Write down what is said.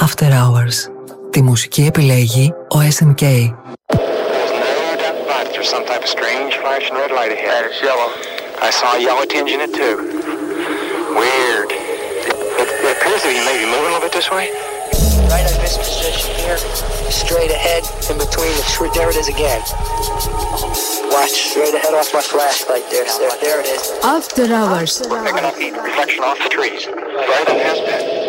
After Hours. Τη μουσική επιλέγει ο SNK. Some type of strange flashing red light ahead. It's yellow. I saw a yellow tinge in it too. Weird. It appears to be maybe moving a little bit this way. Right at this position here, straight ahead, in between the tree. There it is again. Watch, straight ahead off my flashlight there, sir. There it is. After Hours. We're picking up heat reflection off the trees. Right, it has been.